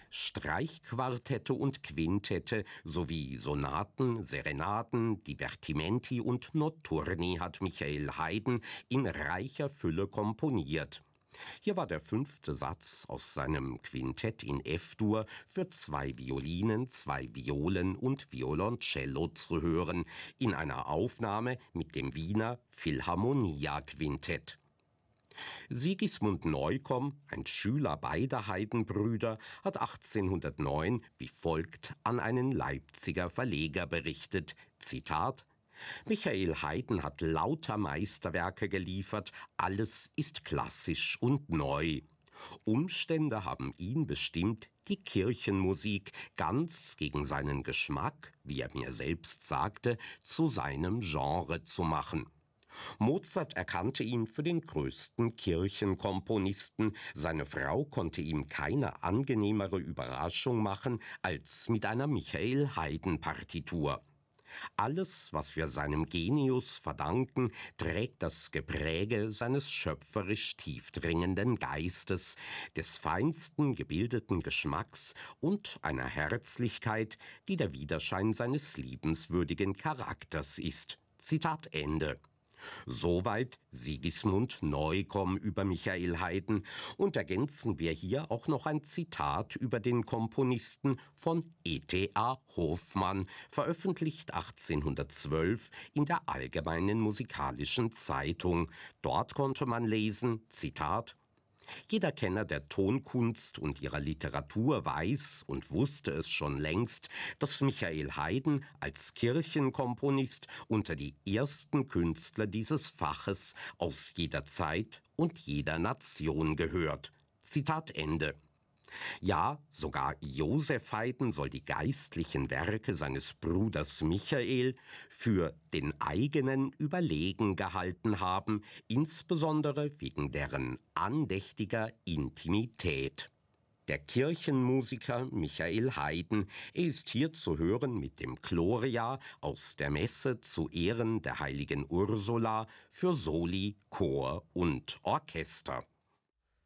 Streichquartette und Quintette sowie Sonaten, Serenaden, Divertimenti und Notturni hat Michael Haydn in reicher Fülle komponiert. Hier war der 5. Satz aus seinem Quintett in F-Dur für 2 Violinen, 2 Violen und Violoncello zu hören, in einer Aufnahme mit dem Wiener Philharmonia-Quintett. Sigismund Neukomm, ein Schüler beider Haydn-Brüder, hat 1809 wie folgt an einen Leipziger Verleger berichtet, Zitat: Michael Haydn hat lauter Meisterwerke geliefert, alles ist klassisch und neu. Umstände haben ihn bestimmt, die Kirchenmusik ganz gegen seinen Geschmack, wie er mir selbst sagte, zu seinem Genre zu machen. Mozart erkannte ihn für den größten Kirchenkomponisten. Seine Frau konnte ihm keine angenehmere Überraschung machen als mit einer Michael Haydn-Partitur. Alles, was wir seinem Genius verdanken, trägt das Gepräge seines schöpferisch tiefdringenden Geistes, des feinsten gebildeten Geschmacks und einer Herzlichkeit, die der Widerschein seines liebenswürdigen Charakters ist. Zitat Ende. Soweit Sigismund Neukomm über Michael Haydn, und ergänzen wir hier auch noch ein Zitat über den Komponisten von E.T.A. Hofmann, veröffentlicht 1812 in der Allgemeinen Musikalischen Zeitung. Dort konnte man lesen, Zitat: Jeder Kenner der Tonkunst und ihrer Literatur weiß und wusste es schon längst, dass Michael Haydn als Kirchenkomponist unter die ersten Künstler dieses Faches aus jeder Zeit und jeder Nation gehört. Zitat Ende. Ja, sogar Joseph Haydn soll die geistlichen Werke seines Bruders Michael für den eigenen überlegen gehalten haben, insbesondere wegen deren andächtiger Intimität. Der Kirchenmusiker Michael Haydn ist hier zu hören mit dem Gloria aus der Messe zu Ehren der heiligen Ursula für Soli, Chor und Orchester.